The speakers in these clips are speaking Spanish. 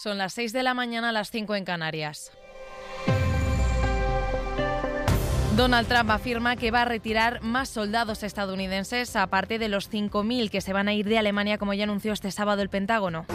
Son las 6 de la mañana, las 5 en Canarias. Donald Trump afirma que va a retirar más soldados estadounidenses, aparte de los 5.000 que se van a ir de Alemania, como ya anunció este sábado el Pentágono.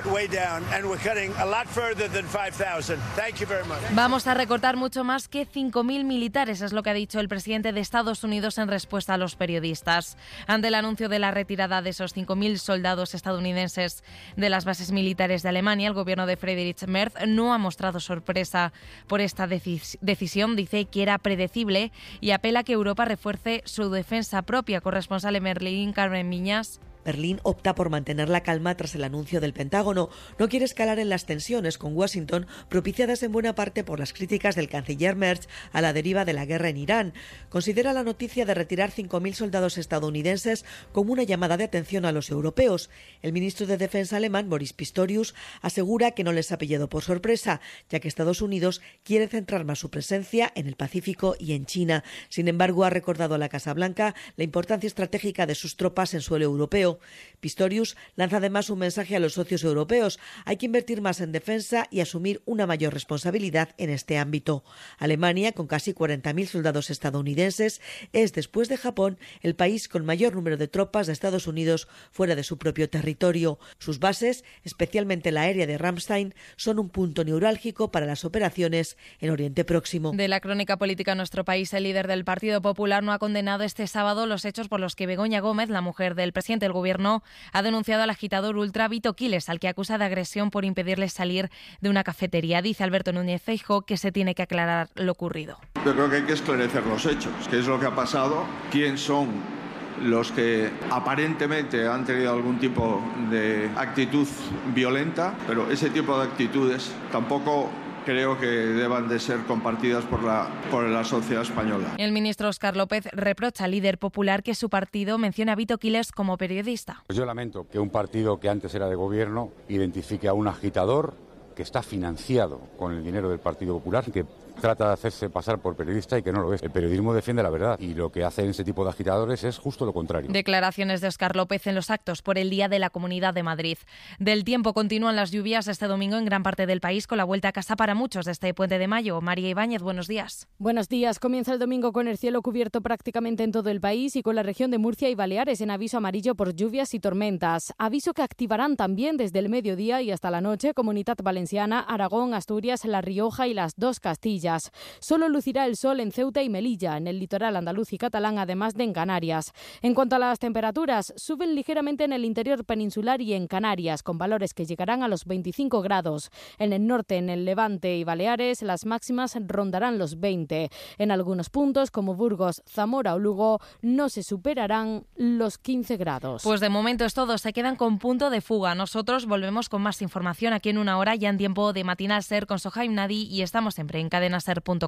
Vamos a recortar mucho más que 5.000 militares, es lo que ha dicho el presidente de Estados Unidos en respuesta a los periodistas. Ante el anuncio de la retirada de esos 5.000 soldados estadounidenses de las bases militares de Alemania, el gobierno de Friedrich Merz no ha mostrado sorpresa por esta decisión. Dice que era predecible y apela a que Europa refuerce su defensa propia. Corresponsal en Berlín, Carmen Miñas. Berlín opta por mantener la calma tras el anuncio del Pentágono. No quiere escalar en las tensiones con Washington, propiciadas en buena parte por las críticas del canciller Merz a la deriva de la guerra en Irán. Considera la noticia de retirar 5.000 soldados estadounidenses como una llamada de atención a los europeos. El ministro de Defensa alemán, Boris Pistorius, asegura que no les ha pillado por sorpresa, ya que Estados Unidos quiere centrar más su presencia en el Pacífico y en China. Sin embargo, ha recordado a la Casa Blanca la importancia estratégica de sus tropas en suelo europeo. Pistorius lanza además un mensaje a los socios europeos. Hay que invertir más en defensa y asumir una mayor responsabilidad en este ámbito. Alemania, con casi 40.000 soldados estadounidenses, es, después de Japón, el país con mayor número de tropas de Estados Unidos fuera de su propio territorio. Sus bases, especialmente la aérea de Ramstein, son un punto neurálgico para las operaciones en Oriente Próximo. De la crónica política en nuestro país, el líder del Partido Popular no ha condenado este sábado los hechos por los que Begoña Gómez, la mujer del presidente del Gobierno, ha denunciado al agitador ultra Vito Quiles, al que acusa de agresión por impedirle salir de una cafetería. Dice Alberto Núñez Feijóo que se tiene que aclarar lo ocurrido. Yo creo que hay que esclarecer los hechos, qué es lo que ha pasado, quién son los que aparentemente han tenido algún tipo de actitud violenta, pero ese tipo de actitudes tampoco creo que deban de ser compartidas por la sociedad española. El ministro Óscar López reprocha al líder popular que su partido mencione a Vito Quiles como periodista. Yo lamento que un partido que antes era de gobierno identifique a un agitador que está financiado con el dinero del Partido Popular, que trata de hacerse pasar por periodista y que no lo es. El periodismo defiende la verdad y lo que hacen ese tipo de agitadores es justo lo contrario. Declaraciones de Óscar López en los actos por el Día de la Comunidad de Madrid. Del tiempo, continúan las lluvias este domingo en gran parte del país, con la vuelta a casa para muchos de este puente de mayo. María Ibáñez, buenos días. Buenos días. Comienza el domingo con el cielo cubierto prácticamente en todo el país y con la región de Murcia y Baleares en aviso amarillo por lluvias y tormentas. Aviso que activarán también desde el mediodía y hasta la noche Comunidad Valenciana, Aragón, Asturias, La Rioja y las dos Castillas. Solo lucirá el sol en Ceuta y Melilla, en el litoral andaluz y catalán, además de en Canarias. En cuanto a las temperaturas, suben ligeramente en el interior peninsular y en Canarias, con valores que llegarán a los 25 grados. En el norte, en el Levante y Baleares, las máximas rondarán los 20. En algunos puntos, como Burgos, Zamora o Lugo, no se superarán los 15 grados. Pues de momento es todo, se quedan con punto de fuga. Nosotros volvemos con más información aquí en una hora, ya en tiempo de Matinal Ser con Sohaim Nadi, y estamos siempre en cadenaser.com.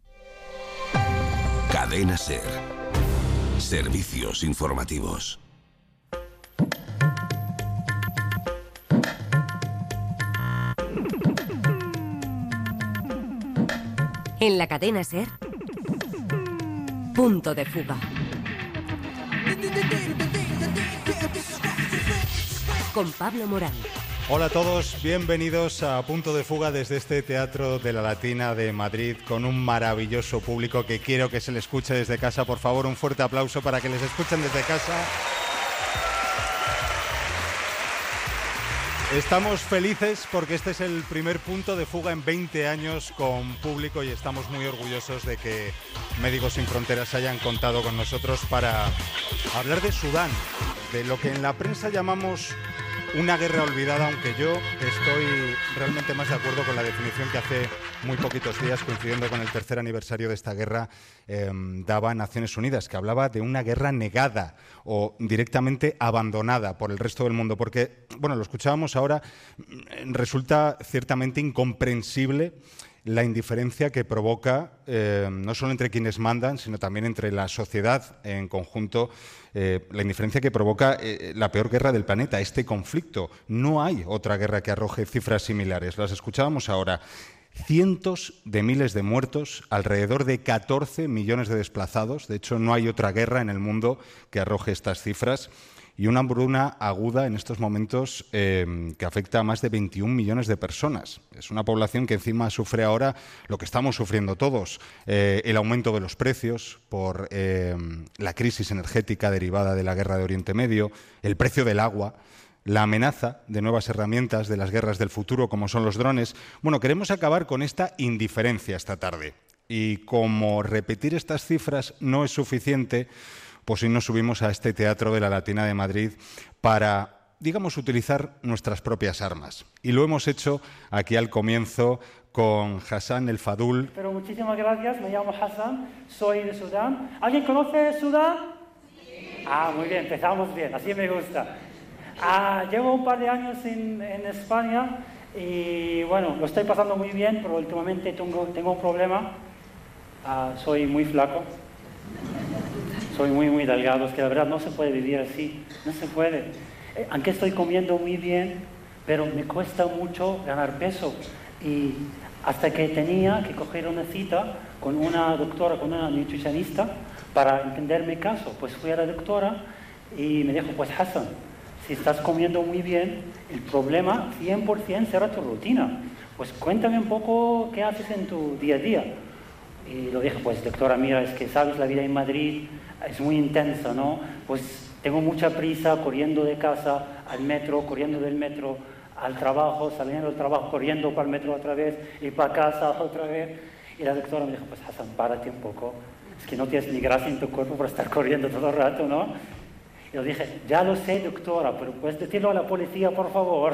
Cadena Ser. Servicios informativos. En la cadena Ser, punto de fuga. Con Pablo Morán. Hola a todos, bienvenidos a Punto de Fuga desde este Teatro de la Latina de Madrid con un maravilloso público que quiero que se le escuche desde casa. Por favor, un fuerte aplauso para que les escuchen desde casa. Estamos felices porque este es el primer Punto de Fuga en 20 años con público y estamos muy orgullosos de que Médicos Sin Fronteras hayan contado con nosotros para hablar de Sudán, de lo que en la prensa llamamos una guerra olvidada, aunque yo estoy realmente más de acuerdo con la definición que hace muy poquitos días, coincidiendo con el tercer aniversario de esta guerra, daba Naciones Unidas, que hablaba de una guerra negada o directamente abandonada por el resto del mundo, porque, bueno, lo escuchábamos ahora, resulta ciertamente incomprensible la indiferencia que provoca, no solo entre quienes mandan, sino también entre la sociedad en conjunto, la indiferencia que provoca la peor guerra del planeta, este conflicto. No hay otra guerra que arroje cifras similares. Las escuchábamos ahora. Cientos de miles de muertos, alrededor de 14 millones de desplazados. De hecho, no hay otra guerra en el mundo que arroje estas cifras. y una hambruna aguda en estos momentos que afecta a más de 21 millones de personas. Es una población que encima sufre ahora lo que estamos sufriendo todos, el aumento de los precios por la crisis energética derivada de la guerra de Oriente Medio, el precio del agua, la amenaza de nuevas herramientas de las guerras del futuro como son los drones. Bueno, queremos acabar con esta indiferencia esta tarde. Y como repetir estas cifras no es suficiente, pues hoy nos subimos a este Teatro de la Latina de Madrid para, digamos, utilizar nuestras propias armas. Y lo hemos hecho aquí al comienzo con Hassan El Fadul. Pero muchísimas gracias, me llamo Hassan, soy de Sudán. ¿Alguien conoce Sudán? Sí. Muy bien, empezamos bien, así me gusta. Llevo un par de años en España y bueno, lo estoy pasando muy bien, pero últimamente tengo un problema. Soy muy flaco, soy muy delgado, es que la verdad no se puede vivir así, no se puede. Aunque estoy comiendo muy bien, pero me cuesta mucho ganar peso y hasta que tenía que coger una cita con una doctora, con una nutricionista para entender mi caso. Pues fui a la doctora y me dijo, pues Hassan, si estás comiendo muy bien, el problema 100% será tu rutina. Pues cuéntame un poco qué haces en tu día a día. Y lo dije, pues doctora, mira, es que sabes, la vida en Madrid es muy intensa, ¿no? Pues tengo mucha prisa corriendo de casa al metro, corriendo del metro al trabajo, saliendo del trabajo, corriendo para el metro otra vez y para casa otra vez. Y la doctora me dijo, pues Hassan, párate un poco. Es que no tienes ni grasa en tu cuerpo para estar corriendo todo el rato, ¿no? Y yo dije, ya lo sé, doctora, pero puedes decirlo a la policía, por favor.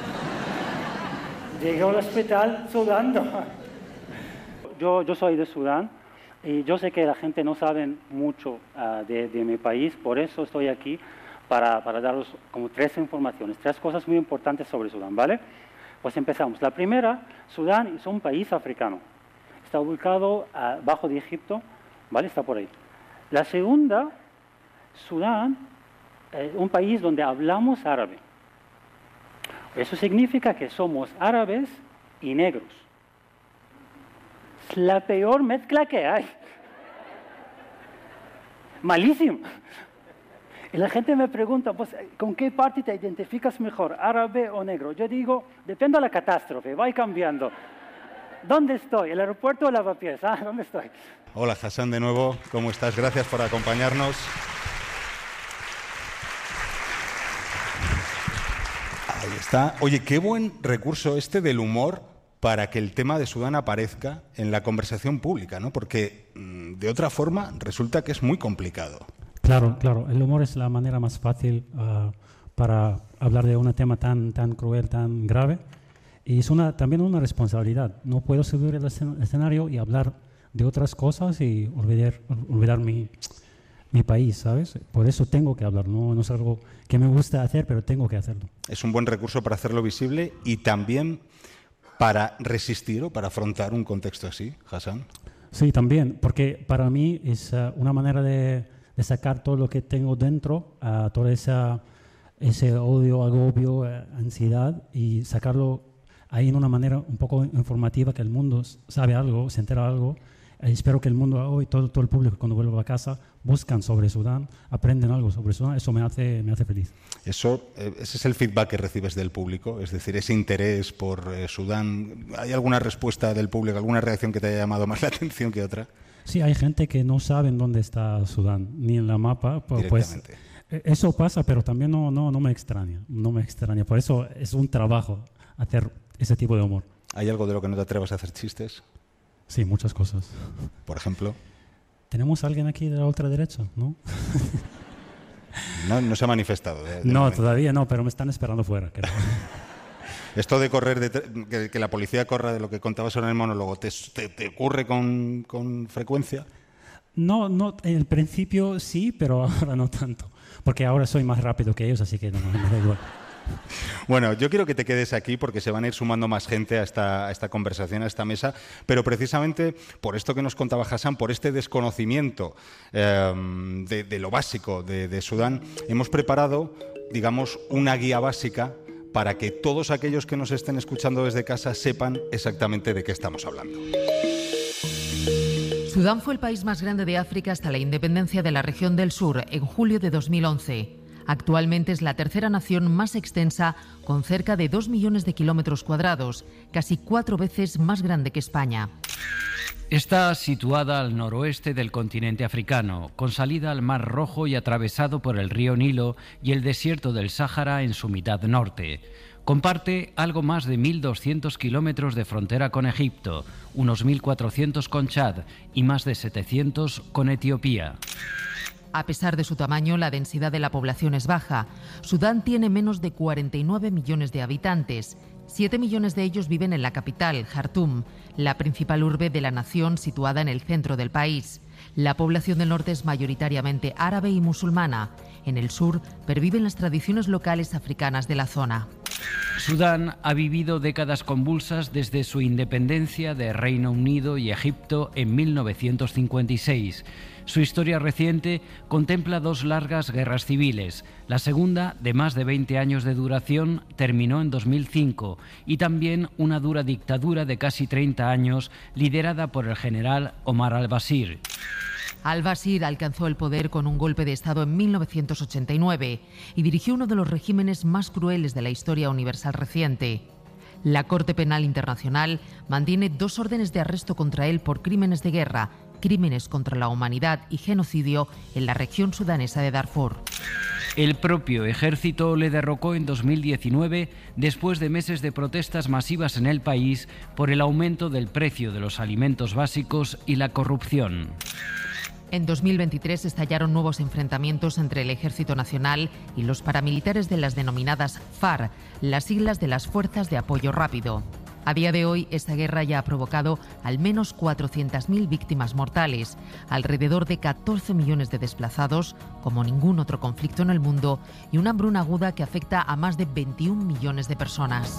Llegué al hospital sudando. Yo soy de Sudán y yo sé que la gente no sabe mucho de mi país, por eso estoy aquí para daros como 3 informaciones, 3 cosas muy importantes sobre Sudán, ¿vale? Pues empezamos. La primera, Sudán es un país africano. Está ubicado bajo de Egipto, ¿vale? Está por ahí. La segunda, Sudán es un país donde hablamos árabe. Eso significa que somos árabes y negros. Es la peor mezcla que hay. Malísimo. Y la gente me pregunta, pues, ¿con qué parte te identificas mejor, árabe o negro? Yo digo, depende de la catástrofe, va cambiando. ¿Dónde estoy? ¿El aeropuerto o Lavapiés? ¿Dónde estoy? Hola, Hassan, de nuevo. ¿Cómo estás? Gracias por acompañarnos. Ahí está. Oye, qué buen recurso este del humor para que el tema de Sudán aparezca en la conversación pública, ¿no? Porque de otra forma resulta que es muy complicado. Claro. El humor es la manera más fácil para hablar de un tema tan cruel, tan grave. Y es también una responsabilidad. No puedo subir al escenario y hablar de otras cosas y olvidar mi país, ¿sabes? Por eso tengo que hablar. No es algo que me gusta hacer, pero tengo que hacerlo. Es un buen recurso para hacerlo visible y también para resistir o para afrontar un contexto así, Hassan. Sí, también, porque para mí es una manera de sacar todo lo que tengo dentro, todo ese odio, agobio, ansiedad, y sacarlo ahí en una manera un poco informativa, que el mundo sabe algo, se entera algo. Espero que el mundo hoy, todo el público, cuando vuelva a casa, buscan sobre Sudán, aprenden algo sobre Sudán. Eso me hace feliz. Ese es el feedback que recibes del público, es decir, ese interés por Sudán. ¿Hay alguna respuesta del público, alguna reacción que te haya llamado más la atención que otra? Sí, hay gente que no sabe dónde está Sudán, ni en la mapa. Pues eso pasa, pero también no me extraña. No me extraña. Por eso es un trabajo hacer ese tipo de humor. ¿Hay algo de lo que no te atrevas a hacer chistes? Sí, muchas cosas. Por ejemplo. Tenemos a alguien aquí de la ultraderecha, ¿no? No se ha manifestado. No, todavía no, pero me están esperando fuera. Creo. Esto de correr, que la policía corra, de lo que contabas ahora en el monólogo, ¿te ocurre con frecuencia? No, en el principio sí, pero ahora no tanto. Porque ahora soy más rápido que ellos, así que no me da igual. Bueno, yo quiero que te quedes aquí porque se van a ir sumando más gente a esta conversación, a esta mesa, pero precisamente por esto que nos contaba Hassan, por este desconocimiento de lo básico de Sudán, hemos preparado, digamos, una guía básica para que todos aquellos que nos estén escuchando desde casa sepan exactamente de qué estamos hablando. Sudán fue el país más grande de África hasta la independencia de la región del sur en julio de 2011. Actualmente es la tercera nación más extensa, con cerca de 2 millones de kilómetros cuadrados, casi 4 veces más grande que España. Está situada al noroeste del continente africano, con salida al Mar Rojo y atravesado por el río Nilo y el desierto del Sáhara en su mitad norte. Comparte algo más de 1.200 kilómetros de frontera con Egipto, unos 1.400 con Chad y más de 700 con Etiopía. A pesar de su tamaño, la densidad de la población es baja. Sudán tiene menos de 49 millones de habitantes. 7 millones de ellos viven en la capital, Jartum, la principal urbe de la nación situada en el centro del país. La población del norte es mayoritariamente árabe y musulmana. En el sur perviven las tradiciones locales africanas de la zona. Sudán ha vivido décadas convulsas desde su independencia de Reino Unido y Egipto en 1956. Su historia reciente contempla 2 largas guerras civiles. La segunda, de más de 20 años de duración, terminó en 2005 y también una dura dictadura de casi 30 años liderada por el general Omar al-Bashir. Al-Bashir alcanzó el poder con un golpe de Estado en 1989 y dirigió uno de los regímenes más crueles de la historia universal reciente. La Corte Penal Internacional mantiene 2 órdenes de arresto contra él por crímenes de guerra, crímenes contra la humanidad y genocidio en la región sudanesa de Darfur. El propio ejército le derrocó en 2019 después de meses de protestas masivas en el país por el aumento del precio de los alimentos básicos y la corrupción. En 2023 estallaron nuevos enfrentamientos entre el Ejército Nacional y los paramilitares de las denominadas FARC, las siglas de las Fuerzas de Apoyo Rápido. A día de hoy, esta guerra ya ha provocado al menos 400.000 víctimas mortales, alrededor de 14 millones de desplazados, como ningún otro conflicto en el mundo, y una hambruna aguda que afecta a más de 21 millones de personas.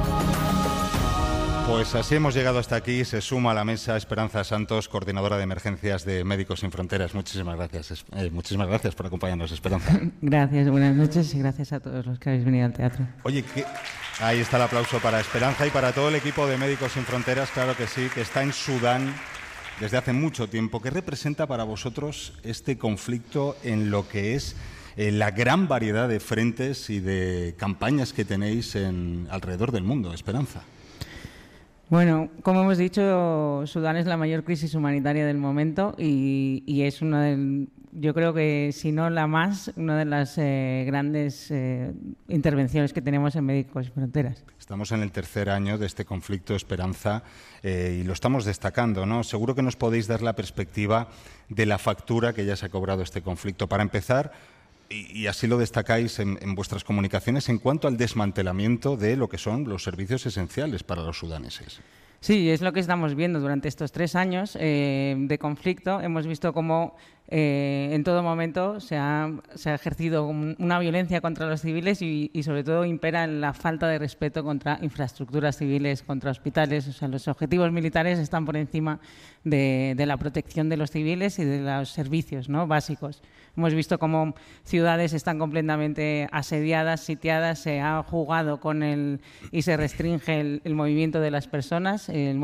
Pues así hemos llegado hasta aquí. Se suma a la mesa Esperanza Santos, coordinadora de emergencias de Médicos Sin Fronteras. Muchísimas gracias por acompañarnos, Esperanza. Gracias, buenas noches y gracias a todos los que habéis venido al teatro. Oye, ahí está el aplauso para Esperanza y para todo el equipo de Médicos Sin Fronteras, claro que sí, que está en Sudán desde hace mucho tiempo. ¿Qué representa para vosotros este conflicto en lo que es la gran variedad de frentes y de campañas que tenéis alrededor del mundo, Esperanza? Bueno, como hemos dicho, Sudán es la mayor crisis humanitaria del momento y es yo creo que, si no la más, una de las grandes intervenciones que tenemos en Médicos Sin Fronteras. Estamos en el 3er año de este conflicto, Esperanza, y lo estamos destacando, ¿no? Seguro que nos podéis dar la perspectiva de la factura que ya se ha cobrado este conflicto. Para empezar, y así lo destacáis en vuestras comunicaciones, en cuanto al desmantelamiento de lo que son los servicios esenciales para los sudaneses. Sí, es lo que estamos viendo durante estos 3 años de conflicto. Hemos visto cómo en todo momento se ha ejercido una violencia contra los civiles y sobre todo impera la falta de respeto contra infraestructuras civiles, contra hospitales. O sea, los objetivos militares están por encima de la protección de los civiles y de los servicios, ¿no?, básicos. Hemos visto cómo ciudades están completamente asediadas, sitiadas, se ha jugado y se restringe el movimiento de las personas, el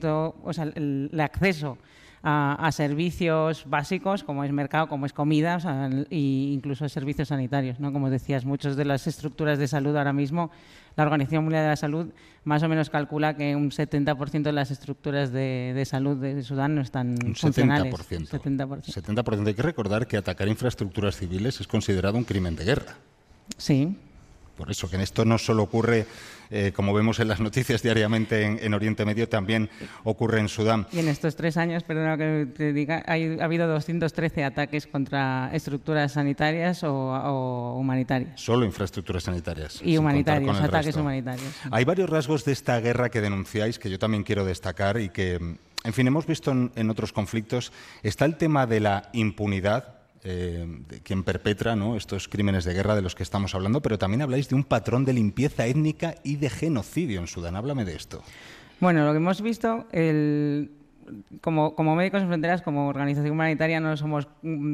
acceso a servicios básicos, como es mercado, como es comida, e incluso servicios sanitarios, ¿no? Como decías, muchas de las estructuras de salud ahora mismo, la Organización Mundial de la Salud más o menos calcula que un 70% de las estructuras de salud de Sudán no están funcionales. 70%. Hay que recordar que atacar infraestructuras civiles es considerado un crimen de guerra. Sí. Por eso, que en esto no solo ocurre, como vemos en las noticias diariamente en Oriente Medio, también ocurre en Sudán. Y en estos 3 años, perdona que te diga, ha habido 213 ataques contra estructuras sanitarias o humanitarias. Solo infraestructuras sanitarias. Y humanitarios, ataques humanitarios. Hay varios rasgos de esta guerra que denunciáis, que yo también quiero destacar y que, en fin, hemos visto en otros conflictos. Está el tema de la impunidad de quien perpetra, ¿no?, estos crímenes de guerra de los que estamos hablando, pero también habláis de un patrón de limpieza étnica y de genocidio en Sudán. Háblame de esto. Bueno, lo que hemos visto, como Médicos Sin Fronteras, como organización humanitaria, no somos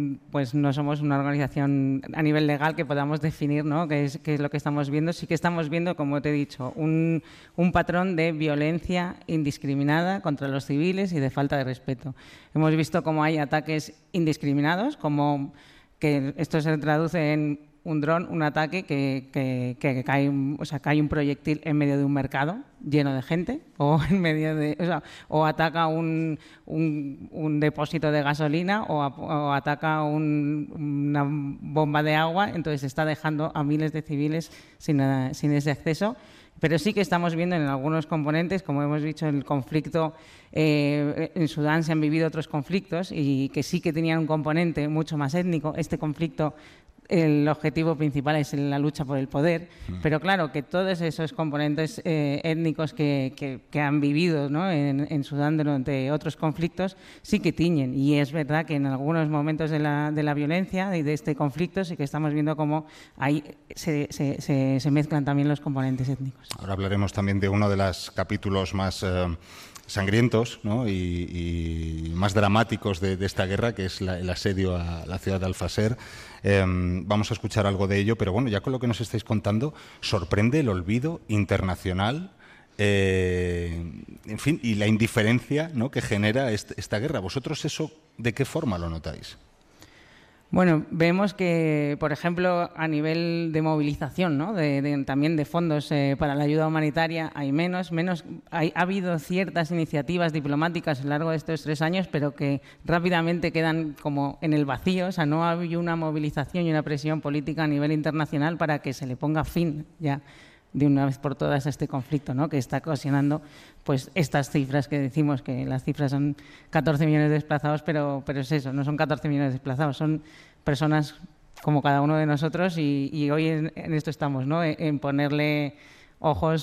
una organización a nivel legal que podamos definir, ¿no?, qué es lo que estamos viendo. Sí que estamos viendo, como te he dicho, un patrón de violencia indiscriminada contra los civiles y de falta de respeto. Hemos visto cómo hay ataques indiscriminados, como que esto se traduce en dron, un ataque que cae, cae un proyectil en medio de un mercado lleno de gente, o en medio de, o ataca un depósito de gasolina, o ataca una bomba de agua. Entonces está dejando a miles de civiles sin ese acceso. Pero sí que estamos viendo en algunos componentes, como hemos dicho, el conflicto en Sudán se han vivido otros conflictos y que sí que tenían un componente mucho más étnico. Este conflicto, el objetivo principal es la lucha por el poder, pero claro que todos esos componentes étnicos que han vivido, ¿no?, en Sudán durante otros conflictos sí que tiñen, y es verdad que en algunos momentos de la violencia y de este conflicto sí que estamos viendo cómo ahí se mezclan también los componentes étnicos. Ahora hablaremos también de uno de los capítulos más sangrientos, ¿no?, y más dramáticos de esta guerra, que es el asedio a la ciudad de Al-Fasher. Vamos a escuchar algo de ello, pero bueno, ya con lo que nos estáis contando, sorprende el olvido internacional, en fin, y la indiferencia, ¿no?, que genera esta guerra. ¿Vosotros eso de qué forma lo notáis? Bueno, vemos que, por ejemplo, a nivel de movilización, ¿no?, también de fondos para la ayuda humanitaria, hay menos. Ha habido ciertas iniciativas diplomáticas a lo largo de estos 3 años, pero que rápidamente quedan como en el vacío. O sea, no ha habido una movilización y una presión política a nivel internacional para que se le ponga fin ya de una vez por todas a este conflicto, ¿no?, que está ocasionando pues estas cifras que decimos, que las cifras son 14 millones de desplazados, pero es eso, no son 14 millones de desplazados, son personas como cada uno de nosotros, y hoy en esto estamos, ¿no?, en ponerle ojos,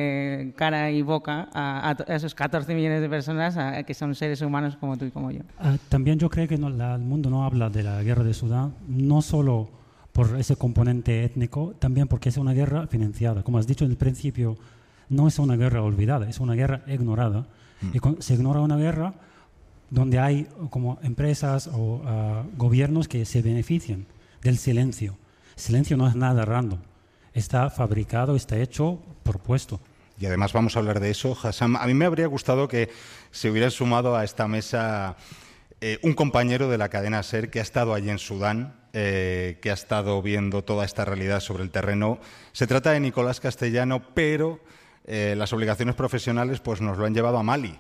cara y boca a esos 14 millones de personas que son seres humanos como tú y como yo. También yo creo que el mundo no habla de la guerra de Sudán, no solo por ese componente étnico, también porque es una guerra financiada. Como has dicho en el principio, no es una guerra olvidada, es una guerra ignorada. Y se ignora una guerra donde hay como empresas o gobiernos que se benefician del silencio. El silencio no es nada random, está fabricado, está hecho, propuesto. Y además vamos a hablar de eso, Hassam. A mí me habría gustado que se hubiera sumado a esta mesa un compañero de la cadena SER que ha estado allí en Sudán, que ha estado viendo toda esta realidad sobre el terreno. Se trata de Nicolás Castellano, pero las obligaciones profesionales pues nos lo han llevado a Mali,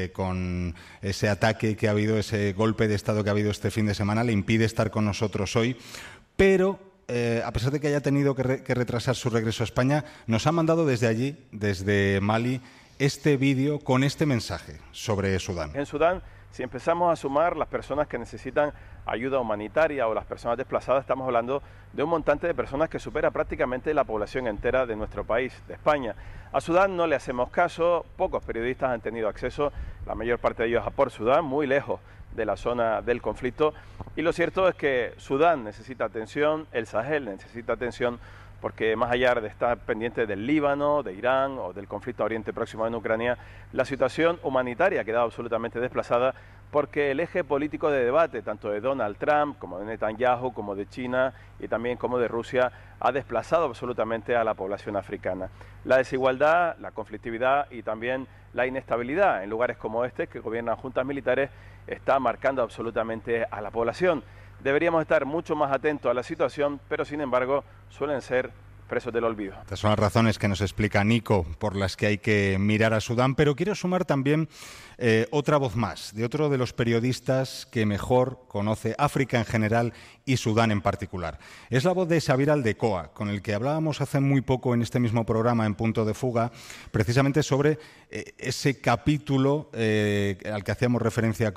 con ese ataque que ha habido, ese golpe de Estado que ha habido este fin de semana, le impide estar con nosotros hoy, pero a pesar de que haya tenido que retrasar su regreso a España, nos ha mandado desde allí, desde Mali, este vídeo con este mensaje sobre Sudán. En Sudán, si empezamos a sumar las personas que necesitan ayuda humanitaria o las personas desplazadas, estamos hablando de un montante de personas que supera prácticamente la población entera de nuestro país, de España. A Sudán no le hacemos caso, pocos periodistas han tenido acceso, la mayor parte de ellos a Port Sudán, muy lejos de la zona del conflicto. Y lo cierto es que Sudán necesita atención, el Sahel necesita atención, porque más allá de estar pendiente del Líbano, de Irán o del conflicto Oriente Próximo en Ucrania, la situación humanitaria ha quedado absolutamente desplazada porque el eje político de debate, tanto de Donald Trump como de Netanyahu, como de China y también como de Rusia, ha desplazado absolutamente a la población africana. La desigualdad, la conflictividad y también la inestabilidad en lugares como este, que gobiernan juntas militares, está marcando absolutamente a la población. Deberíamos estar mucho más atentos a la situación, pero sin embargo suelen ser presos del olvido. Estas son las razones que nos explica Nico por las que hay que mirar a Sudán, pero quiero sumar también otra voz más, de otro de los periodistas que mejor conoce África en general y Sudán en particular. Es la voz de Xavier Aldecoa, con el que hablábamos hace muy poco en este mismo programa en Punto de Fuga, precisamente sobre ese capítulo al que hacíamos referencia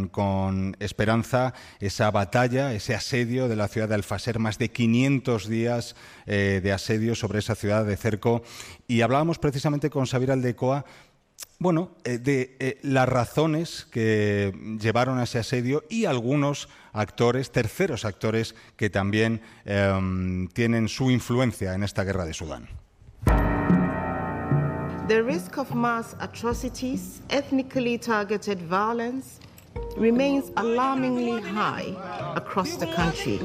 con Esperanza, esa batalla, ese asedio de la ciudad de Al-Fasher, más de 500 días de asedio sobre esa ciudad de cerco. Y hablábamos precisamente con Xavier Aldecoa, bueno, de las razones que llevaron a ese asedio y algunos actores, terceros actores, que también tienen su influencia en esta guerra de Sudán. The risk of mass atrocities, ethnically targeted violence, remains alarmingly high across the country.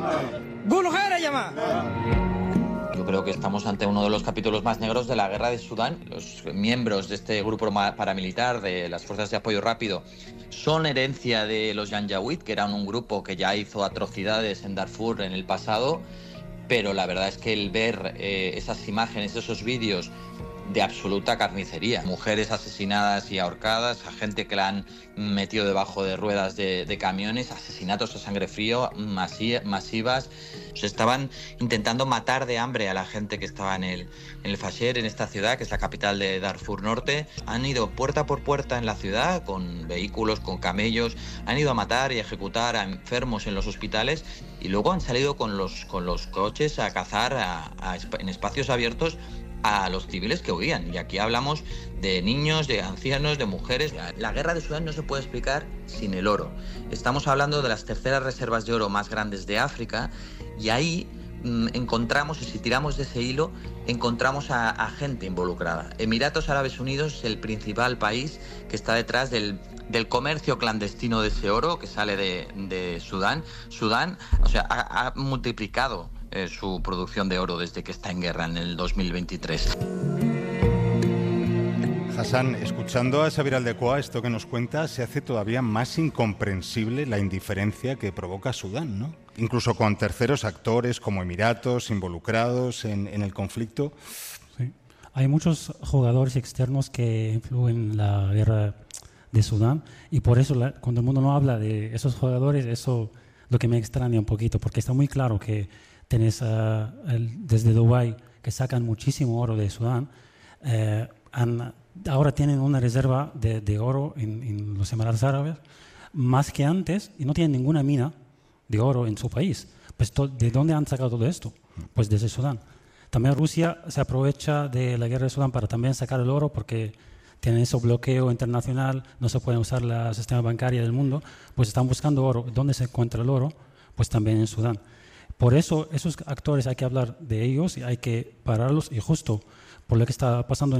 Yo creo que estamos ante uno de los capítulos más negros de la guerra de Sudán. Los miembros de este grupo paramilitar de las Fuerzas de Apoyo Rápido son herencia de los Janjaweed, que eran un grupo que ya hizo atrocidades en Darfur en el pasado. pero la verdad es que el ver esas imágenes, esos vídeos de absoluta carnicería, mujeres asesinadas y ahorcadas, a gente que la han metido debajo de ruedas de camiones, asesinatos a sangre frío, masivas. Se estaban intentando matar de hambre a la gente que estaba en el Fasher, en esta ciudad, que es la capital de Darfur Norte. Han ido puerta por puerta en la ciudad, con vehículos, con camellos, han ido a matar y a ejecutar a enfermos en los hospitales, y luego han salido con los coches a cazar en espacios abiertos a los civiles que huían. Y aquí hablamos de niños, de ancianos, de mujeres. La guerra de Sudán no se puede explicar sin el oro. Estamos hablando de las terceras reservas de oro más grandes de África, y ahí encontramos, y si tiramos de ese hilo, encontramos a gente involucrada. Emiratos Árabes Unidos es el principal país que está detrás del comercio clandestino de ese oro que sale de Sudán. Sudán, o sea, ha multiplicado su producción de oro desde que está en guerra en el 2023. Hassan, escuchando a Xavier Aldecoa, esto que nos cuenta, se hace todavía más incomprensible la indiferencia que provoca Sudán, ¿no? Incluso con terceros actores como Emiratos involucrados en el conflicto. Sí. Hay muchos jugadores externos que influyen en la guerra de Sudán, y por eso cuando el mundo no habla de esos jugadores, eso lo que me extraña un poquito, porque está muy claro que tenés desde Dubái, que sacan muchísimo oro de Sudán. Ahora tienen una reserva de oro en los Emiratos Árabes, más que antes, y no tienen ninguna mina de oro en su país. Pues, ¿de dónde han sacado todo esto? Pues desde Sudán. También Rusia se aprovecha de la guerra de Sudán para también sacar el oro, porque tienen ese bloqueo internacional, no se puede usar el sistema bancario del mundo, pues están buscando oro. ¿Dónde se encuentra el oro? Pues también en Sudán. Por eso esos actores hay que hablar de ellos y hay que pararlos, y justo por lo que está pasando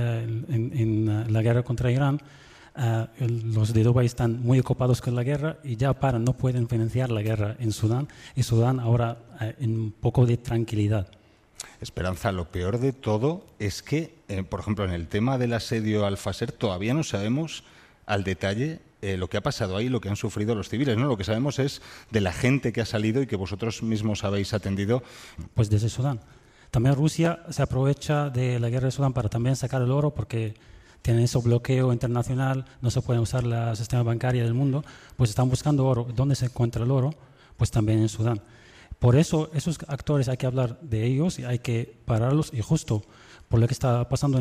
en la guerra contra Irán, los de Dubái están muy ocupados con la guerra y ya no pueden financiar la guerra en Sudán, y Sudán ahora en un poco de tranquilidad. Esperanza, lo peor de todo es que, por ejemplo, en el tema del asedio al Fasher todavía no sabemos al detalle lo que ha pasado ahí, lo que han sufrido los civiles, ¿no? Lo que sabemos es de la gente que ha salido y que vosotros mismos habéis atendido. Pues desde Sudán. También Rusia se aprovecha de la guerra de Sudán para también sacar el oro, porque tienen ese bloqueo internacional, no se puede usar el sistema bancario del mundo, pues están buscando oro. ¿Dónde se encuentra el oro? Pues también en Sudán. Por eso esos actores hay que hablar de ellos y hay que pararlos, y justo por lo que está pasando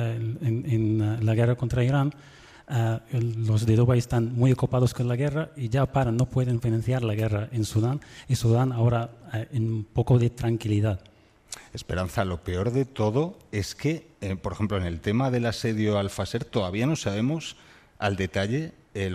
en la guerra contra Irán, los de Dubái están muy ocupados con la guerra y ya no pueden financiar la guerra en Sudán, y Sudán ahora en un poco de tranquilidad. Esperanza, lo peor de todo es que, por ejemplo, en el tema del asedio al Fasher todavía no sabemos al detalle